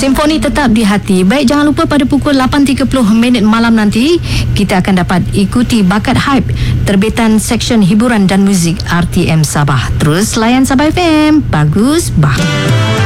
Simfoni tetap di hati. Baik, jangan lupa pada pukul 8.30 malam nanti kita akan dapat ikuti Bakat Hype, terbitan Seksyen Hiburan dan Muzik RTM Sabah. Terus layan Sabah FM. Bagus, bah.